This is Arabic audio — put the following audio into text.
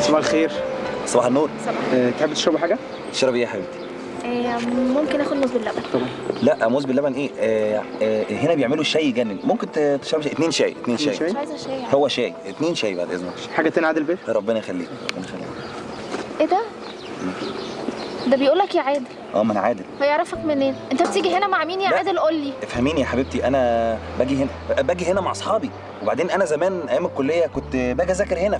صباح الخير. صباح النور. تحب تشربوا حاجه؟ تشربي ايه يا حبيبتي؟ ممكن اخد موز باللبن. طبعا. لا موز باللبن ايه؟ هنا بيعملوا الشاي يجنن. ممكن تشربي شاي؟ اتنين شاي. شاي؟ مش عايزه شاي. هو شاي، اتنين شاي بعد اذنك. حاجه تاني عادل بيه؟ ربنا يخليك ربنا يخليك. ايه ده؟ ده بيقول لك يا عادل. ما انا عادل. هيعرفك منين؟ انت بتيجي هنا مع مين يا عادل؟ قول لي. افهميني يا حبيبتي، انا باجي هنا مع اصحابي، وبعدين انا زمان ايام الكليه كنت باجي اذاكر هنا.